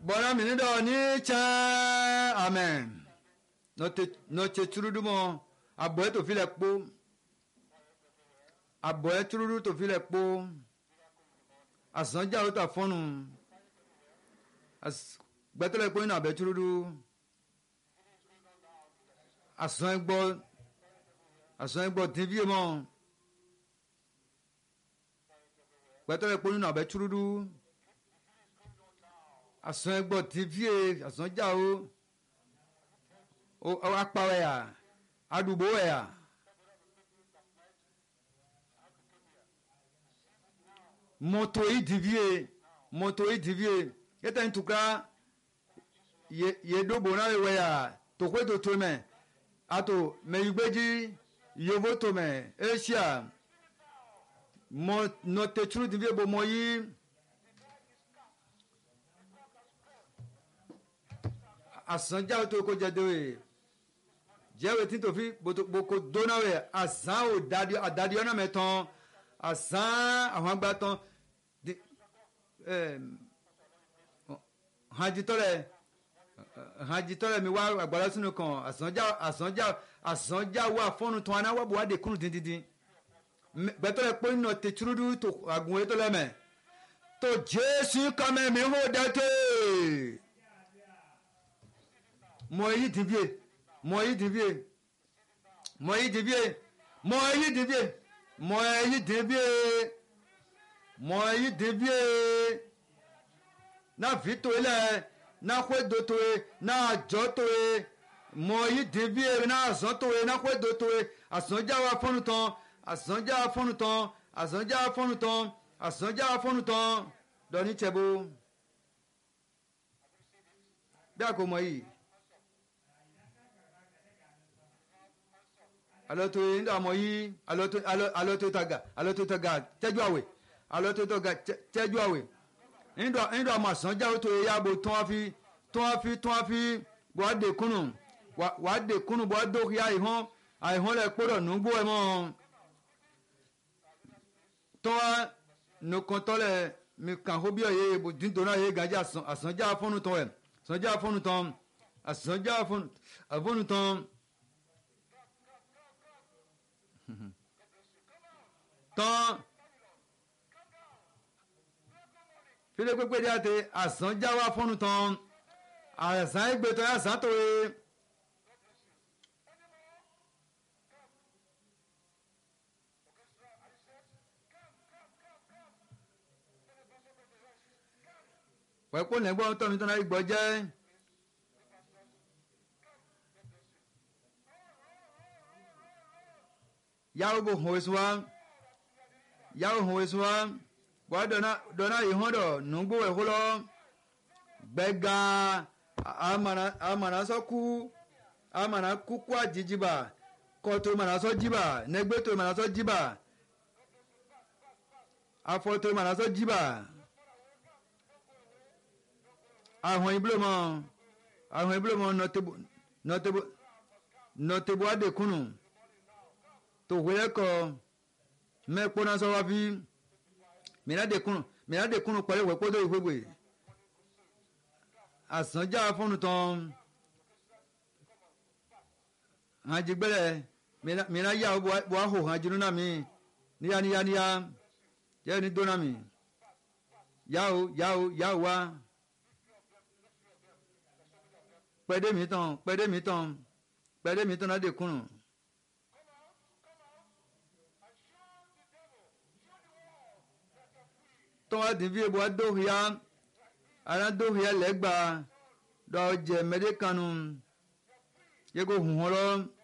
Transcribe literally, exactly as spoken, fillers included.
Bona minido ni cha amen. Note note turudumo aboye to file po. Aboye turudu to file po. Asanja o ta fonu. As gbetele po ina abe turudu. Asan egbo asan egbo devie mo. Gbetele po ina abe turudu. Asan egbo devie asanja o. O akpawe ya. Adubo ya. Moto yi devie, moto yi devie. Yeta ntuka ye ye do bona we ya. To kwe to to me. Ato me yugbeji yovo to me. Asia. Mo no te true devie bo moyi. Asanja to ko jadewe. Jewe tin to fi boko dona we asan o dadi adadi ona meton asan àwọn agbaton eh hanjitole hanjitole mi wa agbara sinu kan asanja asanja asanja wa fonu ton ana wa bo wa de kunu dindindin betole po ino te churudu to agun e to le me to Jesu kame mi ho date mo yi divie mo yi divie mo yi divie mo yi divie mo yi divie mo yi divie na vito ile na kwedo to e na jo to e mo yi divie na azon to e na kwedo to e asanja wa fonu ton asanja wa fonu ton asanja wa fonu ton asanja wa fonu ton do ni chebo bí a kò mọ̀ yìí. Aloto ndo amo yi aloto aloto taga aloto taga teju awe aloto taga teju awe ndo ndo amo sanja o to ya bo ton afi ton afi ton afi bo de kunu wa de kunu bo do ya ihon aihon le poro nugbo e mo to no kontole mi kan hobi oye bo din dona ye gaja asanja fonu ton e sanja fonu ton asanja fonu avonu ton tán fílẹ̀ pépé díẹ̀ àti àsán jáwá fọ́nù tán àsán ìgbé tán àsán tó e. pẹ̀pọ̀ lẹ́gbọ́n tọ́ mi tán náà ìgbọ́ jẹ́. Yawo bo ho esuwa yawo ho esuwa bo dona dona ihondo nungbo e holo bega amana amana so ku amana kuku ajijiba ko to mana so jiba negbe to mana so jiba afo to mana so jiba ahon iblomo ahon iblomo no tebo no tebo no tebo ade kunu to wele ko me pona so wa fi mi na de kunu mi na de kunu pare we podo igbegbe asanja fonu ton hajigbele mi na mi na ya bo bo ho hajinu na mi ni ya ni ya ni ya je ni do na mi ya o ya o ya wa pede mi ton pede mi ton pede mi ton na de kunu tó wá di vie bo adohia ara dohia legba do je mede kanu yego hun horo